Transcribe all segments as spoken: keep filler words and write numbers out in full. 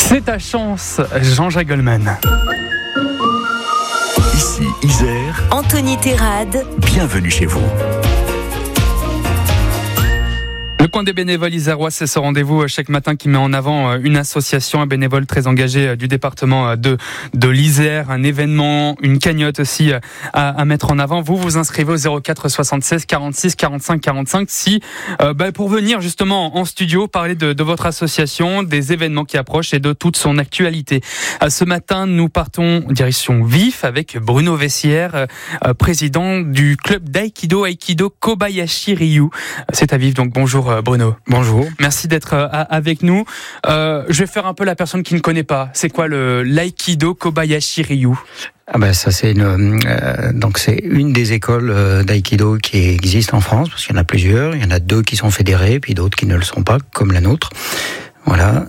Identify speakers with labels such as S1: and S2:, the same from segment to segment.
S1: C'est ta chance, Jean-Jacques Goldman.
S2: Ici Isère,
S3: Anthony Terrade,
S2: bienvenue chez vous.
S1: Le coin des bénévoles isérois, c'est ce rendez-vous chaque matin qui met en avant une association, un bénévole très engagé du département de, de l'Isère, un événement, une cagnotte aussi à, à mettre en avant. Vous vous inscrivez au zéro quatre soixante-seize quarante-six quarante-cinq quarante-cinq si, euh, bah, pour venir justement en studio parler de, de votre association, des événements qui approchent et de toute son actualité. Euh, ce matin, nous partons direction Vif avec Bruno Vessière, euh, président du club d'aïkido, Aikido Kobayashi Ryu. C'est à Vif, donc bonjour Bruno.
S4: Bonjour.
S1: Merci d'être avec nous. Euh, je vais faire un peu la personne qui ne connaît pas. C'est quoi le l'Aikido Kobayashi Ryu ?
S4: Ah ben ça c'est une euh, donc c'est une des écoles euh, d'aïkido qui existent en France, parce qu'il y en a plusieurs. Il y en a deux qui sont fédérées, puis d'autres qui ne le sont pas, comme la nôtre. Voilà.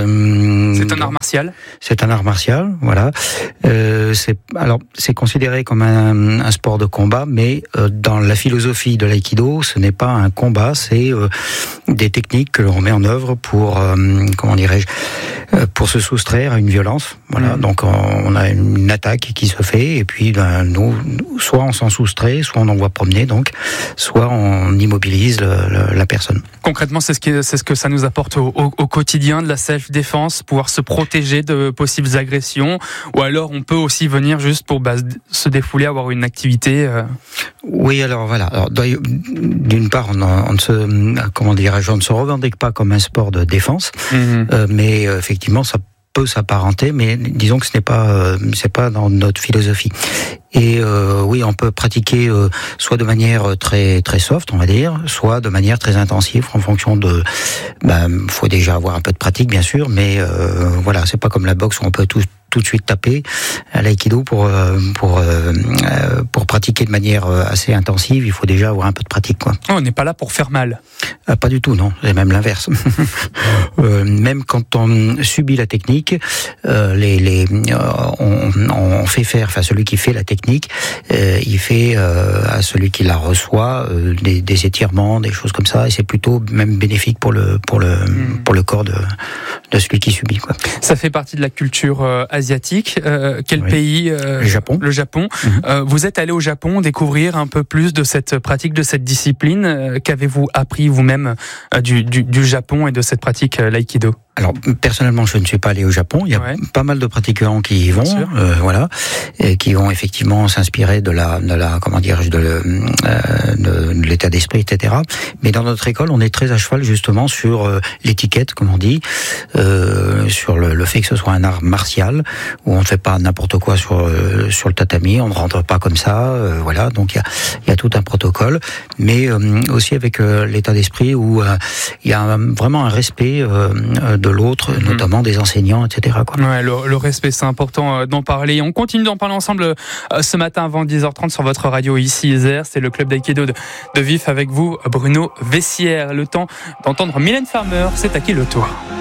S4: Euh,
S1: c'est un art martial.
S4: C'est un art martial, voilà. Euh, c'est alors c'est considéré comme un, un sport de combat, mais euh, dans la philosophie de l'aïkido, ce n'est pas un combat, c'est euh, des techniques que l'on met en œuvre pour euh, comment dirais-je, euh, pour se soustraire à une violence. Voilà. Mmh. Donc on, on a une attaque qui se fait, et puis ben, nous, soit on s'en soustrait, soit on envoie promener, donc soit on immobilise le, le, la personne.
S1: Concrètement, c'est ce que c'est ce que ça nous apporte au, au, au quotidien, de la self-défense, pouvoir se protéger de possibles agressions, ou alors on peut aussi venir juste pour bah, se défouler, avoir une activité. Euh...
S4: Oui, alors voilà. Alors, d'une part, on, on ne se, comment dirais-je, on ne se revendique pas comme un sport de défense, mmh. euh, mais euh, effectivement, ça peut s'apparenter, mais disons que ce n'est pas, euh, c'est pas dans notre philosophie. Et euh, oui, on peut pratiquer euh, soit de manière très très soft, on va dire, soit de manière très intensive en fonction de. Ben, faut déjà avoir un peu de pratique, bien sûr, mais euh, voilà, c'est pas comme la boxe où on peut tout tout de suite taper. À l'aïkido, pour euh, pour euh, pour pratiquer de manière assez intensive, il faut déjà avoir un peu de pratique, quoi.
S1: Oh, on n'est pas là pour faire mal.
S4: Euh, pas du tout, non. C'est même l'inverse. euh, même quand on subit la technique, euh, les les euh, on, on fait faire, enfin celui qui fait la technique. Euh, il fait euh, à celui qui la reçoit euh, des, des étirements, des choses comme ça, et c'est plutôt même bénéfique pour le pour le mmh. pour le corps de de celui qui subit, quoi.
S1: Ça fait partie de la culture euh, asiatique. Euh, quel oui. pays euh,
S4: Le Japon.
S1: Le Japon. Mmh. Euh, vous êtes allé au Japon découvrir un peu plus de cette pratique, de cette discipline. Euh, qu'avez-vous appris vous-même euh, du, du du Japon et de cette pratique euh, l'aïkido ?
S4: Alors personnellement, je ne suis pas allé au Japon. Il y a ouais. pas mal de pratiquants qui y vont, euh, voilà, et qui vont effectivement s'inspirer de la, de la, comment dirais-je, de, le, euh, de, de l'état d'esprit, et cetera. Mais dans notre école, on est très à cheval justement sur euh, l'étiquette, comme on dit, euh, sur le, le fait que ce soit un art martial où on ne fait pas n'importe quoi sur euh, sur le tatami, on ne rentre pas comme ça, euh, voilà. Donc il y a il y a tout un protocole, mais euh, aussi avec euh, l'état d'esprit où euh, il y a un, vraiment un respect euh, de l'autre, mmh. notamment des enseignants, et cetera, quoi.
S1: Ouais, le, le respect, c'est important d'en parler. On continue d'en parler ensemble euh, ce matin avant dix heures trente sur votre radio ici Isère. C'est le club d'aïkido de, de Vif avec vous, Bruno Vessière. Le temps d'entendre Mylène Farmer, c'est à qui le tour.